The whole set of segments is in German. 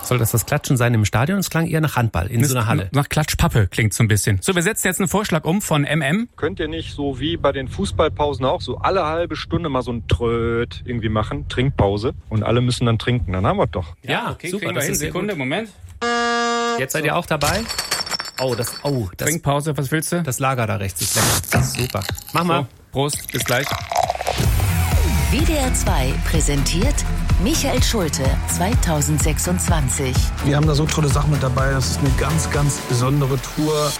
Soll das Klatschen sein im Stadion? Es klang eher nach Handball in so einer Halle. Nach Klatschpappe klingt so ein bisschen. So, wir setzen jetzt einen Vorschlag um von MM. Könnt ihr nicht so wie bei den Fußballpausen auch so alle halbe Stunde mal so ein Tröd irgendwie machen? Trinkpause. Und alle müssen dann trinken. Dann haben wir es doch. Ja, okay, super. Das ist Sekunde, Moment. Jetzt seid ihr auch dabei? Das Trinkpause, was willst du? Das Lager da rechts ist lecker. Das ist super. Mach mal. So, Prost, bis gleich. WDR 2 präsentiert Michael Schulte 2026. Wir haben da so tolle Sachen mit dabei. Das ist eine ganz, ganz besondere Tour.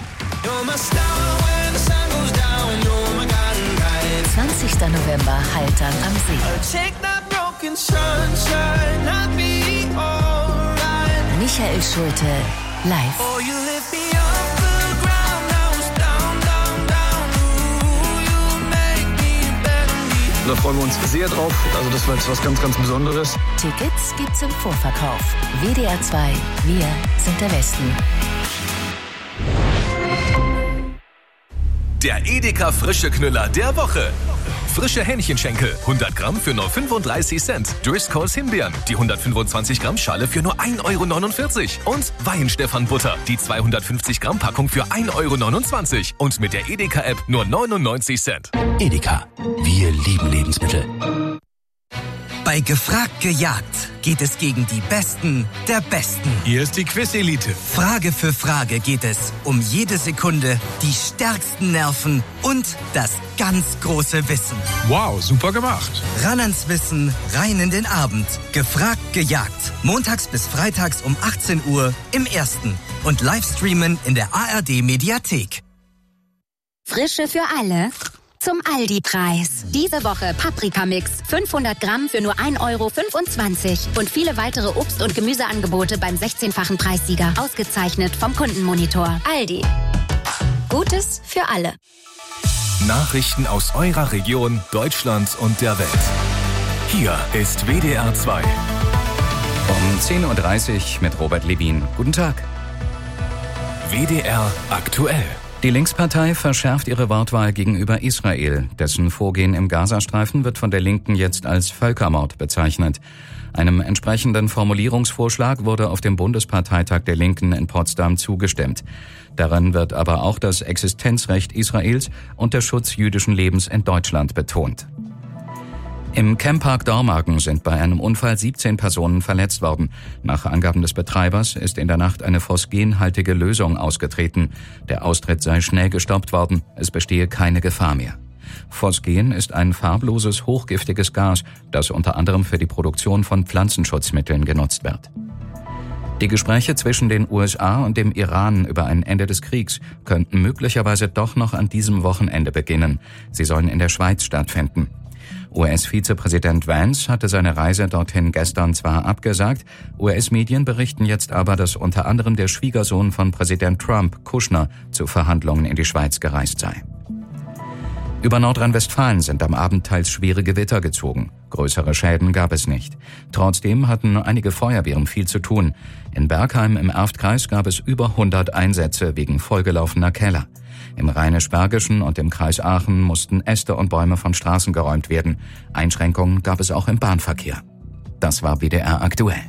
20. November, Haltern am See. Michael Schulte live. Da freuen wir uns sehr drauf. Also das war jetzt was ganz, ganz Besonderes. Tickets gibt's im Vorverkauf. WDR 2, wir sind der Westen. Der Edeka frische Knüller der Woche. Frische Hähnchenschenkel, 100 Gramm für nur 35 Cent. Driscolls Himbeeren, die 125 Gramm Schale für nur 1,49 €. Und Weihenstephan-Butter, die 250 Gramm Packung für 1,29 €. Und mit der Edeka-App nur 99 Cent. Edeka, wir lieben Lebensmittel. Bei Gefragt gejagt geht es gegen die Besten der Besten. Hier ist die Quiz-Elite. Frage für Frage geht es um jede Sekunde, die stärksten Nerven und das ganz große Wissen. Wow, super gemacht. Ran ans Wissen, rein in den Abend. Gefragt gejagt. Montags bis freitags um 18 Uhr im Ersten. Und Livestreamen in der ARD-Mediathek. Frische für alle. Zum Aldi-Preis. Diese Woche Paprikamix. 500 Gramm für nur 1,25 € Und viele weitere Obst- und Gemüseangebote beim 16-fachen Preissieger. Ausgezeichnet vom Kundenmonitor. Aldi. Gutes für alle. Nachrichten aus eurer Region, Deutschland und der Welt. Hier ist WDR 2. Um 10:30 Uhr mit Robert Levin. Guten Tag. WDR aktuell. Die Linkspartei verschärft ihre Wortwahl gegenüber Israel. Dessen Vorgehen im Gazastreifen wird von der Linken jetzt als Völkermord bezeichnet. Einem entsprechenden Formulierungsvorschlag wurde auf dem Bundesparteitag der Linken in Potsdam zugestimmt. Darin wird aber auch das Existenzrecht Israels und der Schutz jüdischen Lebens in Deutschland betont. Im Camppark Dormagen sind bei einem Unfall 17 Personen verletzt worden. Nach Angaben des Betreibers ist in der Nacht eine phosgenhaltige Lösung ausgetreten. Der Austritt sei schnell gestoppt worden. Es bestehe keine Gefahr mehr. Phosgen ist ein farbloses, hochgiftiges Gas, das unter anderem für die Produktion von Pflanzenschutzmitteln genutzt wird. Die Gespräche zwischen den USA und dem Iran über ein Ende des Kriegs könnten möglicherweise doch noch an diesem Wochenende beginnen. Sie sollen in der Schweiz stattfinden. US-Vizepräsident Vance hatte seine Reise dorthin gestern zwar abgesagt, US-Medien berichten jetzt aber, dass unter anderem der Schwiegersohn von Präsident Trump, Kushner, zu Verhandlungen in die Schweiz gereist sei. Über Nordrhein-Westfalen sind am Abend teils schwere Gewitter gezogen. Größere Schäden gab es nicht. Trotzdem hatten einige Feuerwehren viel zu tun. In Bergheim im Erftkreis gab es über 100 Einsätze wegen vollgelaufener Keller. Im Rheinisch-Bergischen und im Kreis Aachen mussten Äste und Bäume von Straßen geräumt werden. Einschränkungen gab es auch im Bahnverkehr. Das war WDR aktuell.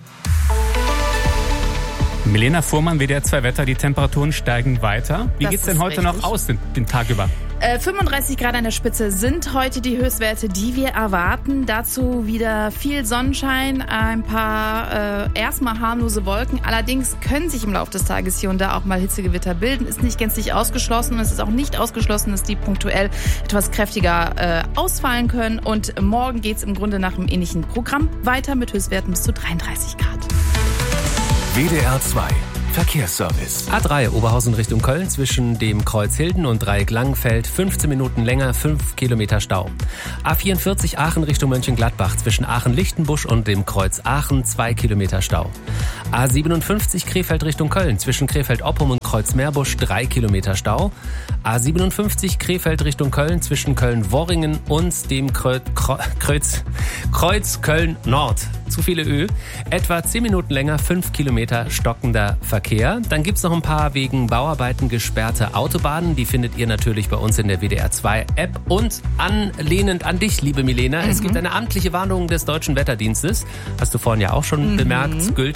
Milena Fuhrmann, WDR 2 Wetter, die Temperaturen steigen weiter. Wie geht's denn heute noch aus, den Tag über? 35 Grad an der Spitze sind heute die Höchstwerte, die wir erwarten. Dazu wieder viel Sonnenschein, ein paar erstmal harmlose Wolken. Allerdings können sich im Laufe des Tages hier und da auch mal Hitzegewitter bilden. Ist nicht gänzlich ausgeschlossen und es ist auch nicht ausgeschlossen, dass die punktuell etwas kräftiger ausfallen können. Und morgen geht's im Grunde nach einem ähnlichen Programm weiter mit Höchstwerten bis zu 33 Grad. WDR 2 Verkehrsservice. A3 Oberhausen Richtung Köln zwischen dem Kreuz Hilden und Dreieck Langenfeld 15 Minuten länger, 5 Kilometer Stau. A44 Aachen Richtung Mönchengladbach zwischen Aachen-Lichtenbusch und dem Kreuz Aachen 2 Kilometer Stau. A57 Krefeld Richtung Köln zwischen Krefeld-Oppum und Kreuz Meerbusch 3 Kilometer Stau. A57 Krefeld Richtung Köln zwischen Köln-Worringen und dem Kreuz Köln-Nord. Zu viele Ö. Etwa 10 Minuten länger, 5 Kilometer stockender Verkehr. Dann gibt's noch ein paar wegen Bauarbeiten gesperrte Autobahnen. Die findet ihr natürlich bei uns in der WDR 2 App. Und anlehnend an dich, liebe Milena, es gibt eine amtliche Warnung des Deutschen Wetterdienstes. Hast du vorhin ja auch schon bemerkt, gültig bis heute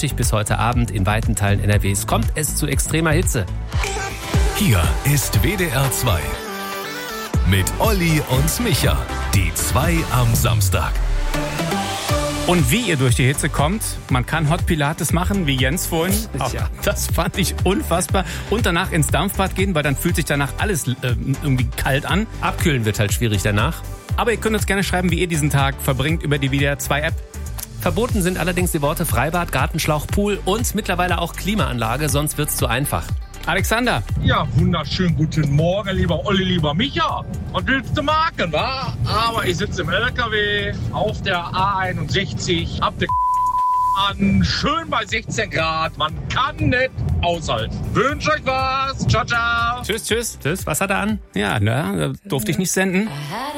heute Abend in weiten Teilen NRWs kommt es zu extremer Hitze. Hier ist WDR 2 mit Olli und Micha, die 2 am Samstag. Und wie ihr durch die Hitze kommt, man kann Hot Pilates machen, wie Jens vorhin. Ja. Das fand ich unfassbar. Und danach ins Dampfbad gehen, weil dann fühlt sich danach alles irgendwie kalt an. Abkühlen wird halt schwierig danach. Aber ihr könnt uns gerne schreiben, wie ihr diesen Tag verbringt über die WDR 2 App. Verboten sind allerdings die Worte Freibad, Gartenschlauch, Pool und mittlerweile auch Klimaanlage, sonst wird's zu einfach. Alexander. Ja, wunderschönen guten Morgen, lieber Olli, lieber Micha. Was willst du machen, wa? Aber ich sitze im LKW auf der A61, hab den an, schön bei 16 Grad. Man kann nicht aushalten. Wünsche euch was. Ciao, ciao. Tschüss, tschüss. Tschüss, was hat er an? Ja, da durfte ich nicht senden. I had